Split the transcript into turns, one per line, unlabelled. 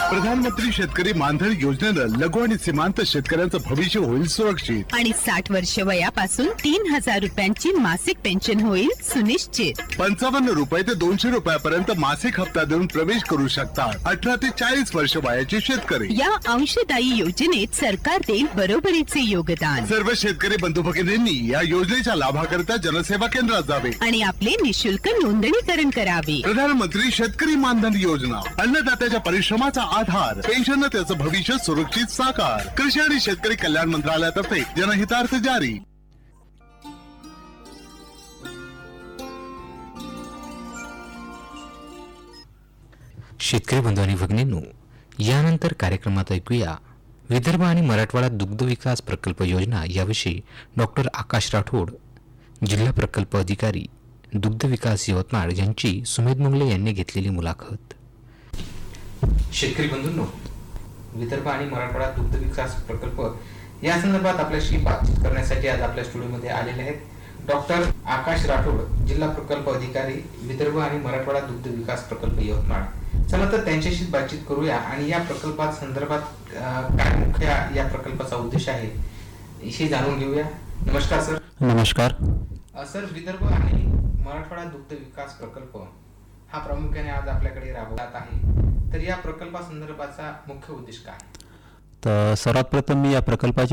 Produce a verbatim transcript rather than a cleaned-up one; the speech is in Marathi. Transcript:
प्रधानमंत्री शेतकरी मानधन योजनेनं लघु आणि सीमांत शेतकऱ्यांचं भविष्य होईल सुरक्षित
आणि साठ वर्ष वयापासून तीन हजार रुपयांची मासिक पेन्शन होईल सुनिश्चित।
पंचावन्न रुपये ते दोनशे रुपयापर्यंत मासिक हप्ता देऊन प्रवेश करू शकतात अठरा ते चाळीस वर्ष वयाचे शेतकरी।
या अंशदायी योजनेत सरकार देईल बरोबरीचे योगदान।
सर्व शेतकरी बंधू भगिनींनी या योजनेच्या लाभाकरिता जनसेवा केंद्रात जावे
आणि आपले निशुल्क नोंदणीकरण करावे।
प्रधानमंत्री शेतकरी मानधन योजना, अन्नदात्याच्या परिश्रमाचा आधार, पेन्शन त्याचं भविष्य सुरक्षित साकार। कृषी आणि शेतकरी कल्याण मंत्रालयातर्फे जनहितार्थ जारी।
शेतकरी बंधू आणि भगिनींनो, यानंतर कार्यक्रमात ऐकूया विदर्भ आणि मराठवाडा दुग्ध विकास प्रकल्प योजना याविषयी डॉक्टर आकाश राठोड, जिल्हा प्रकल्प अधिकारी दुग्ध विकास यवतमाळ यांची सुमेध मुंगले यांनी घेतलेली मुलाखत। शेतकरी बंधूंनो, विदर्भ आणि मराठवाडा दुग्ध विकास प्रकल्प या संदर्भात आपल्याशी बातचीत करण्यासाठी आज आपल्या स्टुडिओमध्ये आलेले आहेत डॉक्टर आकाश राठोड, जिल्हा प्रकल्प अधिकारी विदर्भ आणि मराठवाडा दुग्ध विकास प्रकल्प यवतमाळ। चला तर त्यांच्याशी बातचीत करूया आणि या प्रकल्पात संदर्भात काय मुख्य या प्रकल्पाचा उद्देश आहे हे जाणून घेऊया। नमस्कार सर।
नमस्कार
सर, विदर्भ आणि मराठवाडा दुग्ध विकास प्रकल्प हा प्रामुख्याने आज आपल्याकडे राबवण्यात आहे, तर या प्रकल्पासंदर्भाचा मुख्य उद्देश काय?
तर सर्वात प्रथम मी या प्रकल्पाची